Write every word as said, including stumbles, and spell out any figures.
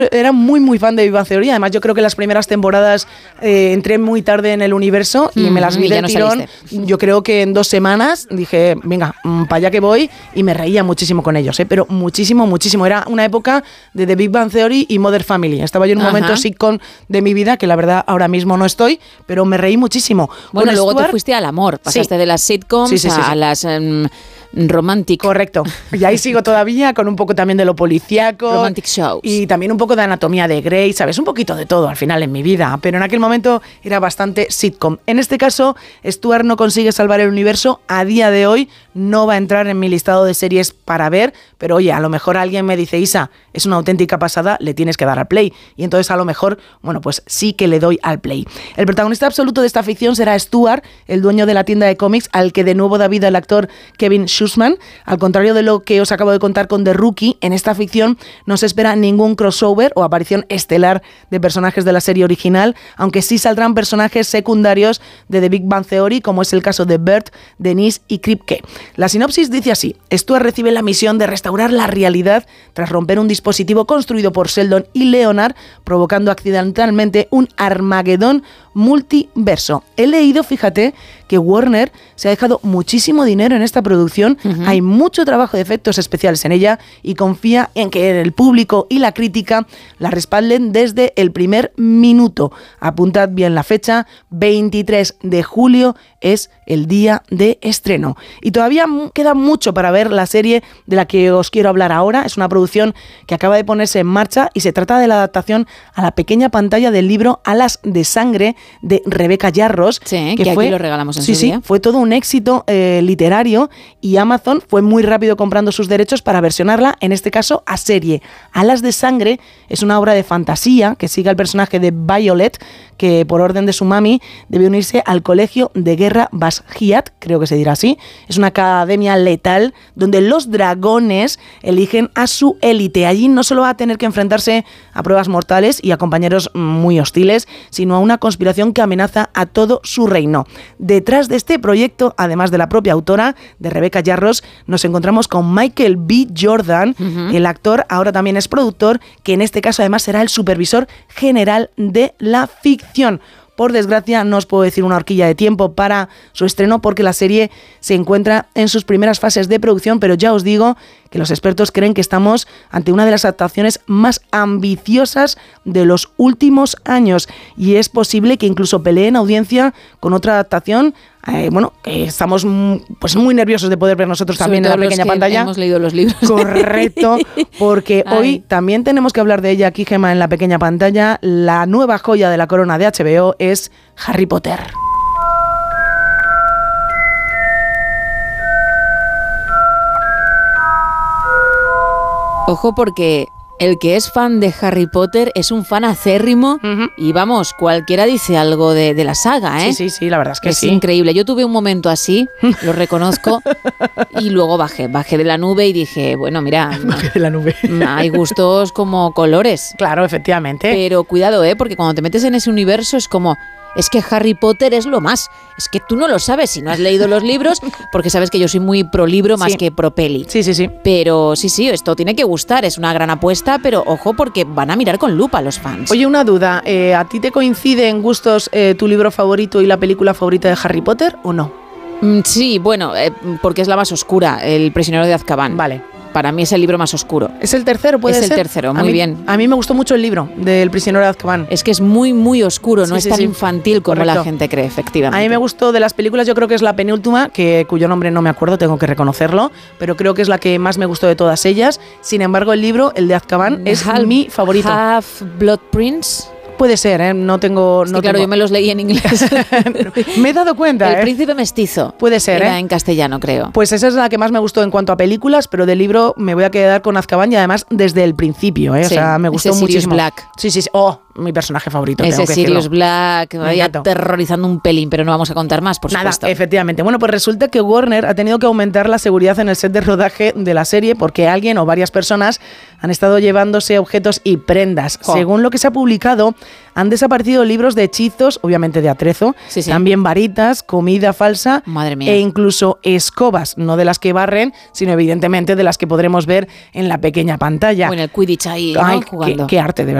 Era muy muy fan de Big Bang Theory. Además yo creo que las primeras temporadas eh, entré muy tarde en el universo y mm, me las vi de no tirón. Saliste. Yo creo que en dos semanas dije, venga, para allá que voy, y me reía muchísimo con ellos, ¿eh? Pero muchísimo, muchísimo. Era una época de The Big Bang Theory y Modern Family. Estaba yo en un Ajá. momento sitcom de mi vida que la verdad ahora mismo no estoy, pero me reí muchísimo. Bueno, con luego Stuart, te fuiste al amor, pasaste sí. de las sitcoms sí, sí, sí, a sí. las... Um, Romantic. Correcto. Y ahí sigo todavía con un poco también de lo policíaco. Romantic shows. Y también un poco de anatomía de Grey, ¿sabes? Un poquito de todo al final en mi vida. Pero en aquel momento era bastante sitcom. En este caso, Stuart no consigue salvar el universo. A día de hoy no va a entrar en mi listado de series para ver. Pero oye, a lo mejor alguien me dice, Isa, es una auténtica pasada, le tienes que dar al play. Y entonces a lo mejor, bueno, pues sí que le doy al play. El protagonista absoluto de esta ficción será Stuart, el dueño de la tienda de cómics, al que de nuevo da vida el actor Kevin Schussman. Al contrario de lo que os acabo de contar con The Rookie, en esta ficción no se espera ningún crossover o aparición estelar de personajes de la serie original, aunque sí saldrán personajes secundarios de The Big Bang Theory, como es el caso de Bert, Denise y Kripke. La sinopsis dice así: Stuart recibe la misión de restaurar la realidad tras romper un dispositivo construido por Sheldon y Leonard, provocando accidentalmente un Armagedón multiverso. He leído, fíjate, que Warner se ha dejado muchísimo dinero en esta producción. Uh-huh. Hay mucho trabajo de efectos especiales en ella y confía en que el público y la crítica la respalden desde el primer minuto. Apuntad bien la fecha, veintitrés de julio es el día de estreno. Y todavía queda mucho para ver la serie de la que os quiero hablar ahora. Es una producción que acaba de ponerse en marcha y se trata de la adaptación a la pequeña pantalla del libro Alas de Sangre de Rebecca Yarros. Sí, que, que fue, aquí lo regalamos en sí, su día. Sí, fue todo un éxito eh, literario y Amazon fue muy rápido comprando sus derechos para versionarla, en este caso a serie. Alas de Sangre es una obra de fantasía que sigue al personaje de Violet, que por orden de su mami debe unirse al colegio de guerra Basgiat, creo que se dirá así. Es una academia letal donde los dragones eligen a su élite. Allí no solo va a tener que enfrentarse a pruebas mortales y a compañeros muy hostiles, sino a una conspiración que amenaza a todo su reino. Detrás de este proyecto, además de la propia autora, de Rebecca Yarros, nos encontramos con Michael B. Jordan. Uh-huh. El actor ahora también es productor, que en este caso además será el supervisor general de la ficción. Por desgracia, no os puedo decir una horquilla de tiempo para su estreno porque la serie se encuentra en sus primeras fases de producción, pero ya os digo que los expertos creen que estamos ante una de las adaptaciones más ambiciosas de los últimos años y es posible que incluso pelee en audiencia con otra adaptación. Eh, bueno, eh, estamos pues muy nerviosos de poder ver nosotros también en la pequeña pantalla. Hemos leído los libros. Correcto, porque Ay. hoy también tenemos que hablar de ella aquí, Gemma, en la pequeña pantalla. La nueva joya de la corona de H B O es Harry Potter. Ojo, porque el que es fan de Harry Potter es un fan acérrimo. Uh-huh. Y vamos, cualquiera dice algo de, de la saga, ¿eh? Sí, sí, sí, la verdad es que es sí. Es increíble. Yo tuve un momento así, lo reconozco, y luego bajé, bajé de la nube y dije, bueno, mira, bajé de la nube. Hay gustos como colores. Claro, efectivamente. Pero cuidado, ¿eh? Porque cuando te metes en ese universo es como... Es que Harry Potter es lo más. Es que tú no lo sabes si no has leído los libros, porque sabes que yo soy muy pro libro más sí. que pro peli. Sí, sí, sí. Pero sí, sí, esto tiene que gustar. Es una gran apuesta, pero ojo, porque van a mirar con lupa los fans. Oye, una duda. Eh, ¿A ti te coincide en gustos eh, tu libro favorito y la película favorita de Harry Potter o no? Mm, sí, bueno, eh, porque es la más oscura, El prisionero de Azkaban. Vale. Para mí es el libro más oscuro. ¿Es el tercero, puede ser? Es el tercero, muy a mí, bien. A mí me gustó mucho el libro del prisionero de Azkaban. Es que es muy, muy oscuro, no sí, es sí, tan sí. infantil como Correcto. La gente cree, efectivamente. A mí me gustó de las películas, yo creo que es la penúltima, que cuyo nombre no me acuerdo, tengo que reconocerlo, pero creo que es la que más me gustó de todas ellas. Sin embargo, el libro, el de Azkaban, es Half, mi favorito. Half-Blood Prince... Puede ser, ¿eh? No tengo... Es no que claro, tengo... yo me los leí en inglés. Me he dado cuenta, El ¿eh? príncipe mestizo. Puede ser, Era ¿eh? en castellano, creo. Pues esa es la que más me gustó en cuanto a películas, pero del libro me voy a quedar con Azkaban y además desde el principio, ¿eh? Sí, o sea, me gustó ese muchísimo. Sirius Black. Sí, sí, sí. Oh, mi personaje favorito. Ese tengo que Sirius decirlo. Black, vaya encantó. aterrorizando un pelín, pero no vamos a contar más, por Nada, supuesto. efectivamente. Bueno, pues resulta que Warner ha tenido que aumentar la seguridad en el set de rodaje de la serie porque alguien o varias personas han estado llevándose objetos y prendas. Jo. Según lo que se ha publicado, han desaparecido libros de hechizos, obviamente de atrezo, Sí, sí. también varitas, comida falsa Madre mía. e incluso escobas, no de las que barren, sino evidentemente de las que podremos ver en la pequeña pantalla. O en el Quidditch ahí, ¿no? Ay, Jugando. qué, qué arte, de verdad.